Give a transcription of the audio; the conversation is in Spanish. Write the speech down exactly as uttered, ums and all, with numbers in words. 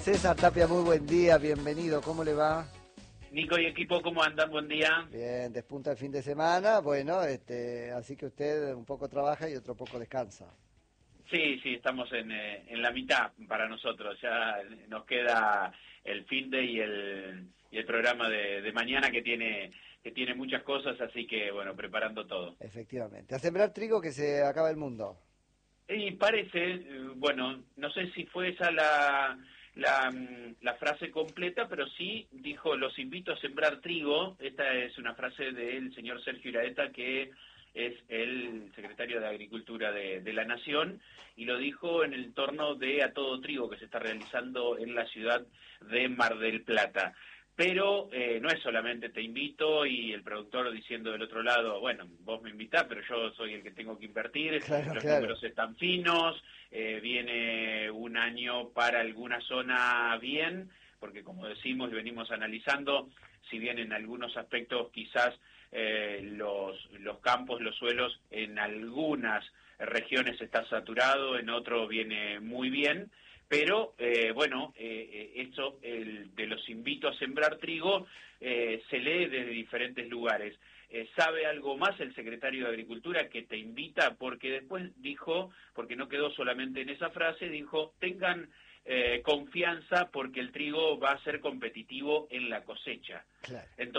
César Tapia, muy buen día, bienvenido, ¿cómo le va? Nico y equipo, ¿cómo andan? Buen día. Bien, despunta el fin de semana, bueno, este, así que usted un poco trabaja y otro poco descansa. Sí, sí, estamos en, eh, en la mitad para nosotros. Ya nos queda el fin de y el, y el programa de, de mañana que tiene que tiene muchas cosas, así que bueno, preparando todo. Efectivamente. A sembrar trigo que se acaba el mundo. Y parece, eh, bueno, no sé si fue esa la, la, mm, la frase completa, pero sí dijo, los invito a sembrar trigo. Esta es una frase del señor Sergio Iraeta, que es el secretario de Agricultura de, de la Nación, y lo dijo en el entorno de A Todo Trigo, que se está realizando en la ciudad de Mar del Plata. Pero eh, no es solamente te invito y el productor diciendo del otro lado, bueno, vos me invitás, pero yo soy el que tengo que invertir, Claro, los claro. números están finos, eh, viene un año para alguna zona bien, porque como decimos y venimos analizando, si bien en algunos aspectos quizás eh, los, los campos, los suelos en algunas regiones está saturado, en otro viene muy bien, pero eh, bueno, eh, esto el, de los invito a sembrar trigo eh, se lee desde diferentes lugares. Eh, ¿Sabe algo más el secretario de Agricultura que te invita? Porque después dijo, porque no quedó solamente en esa frase, dijo, tengan eh, confianza porque el trigo va a ser competitivo en la cosecha. Claro. Entonces,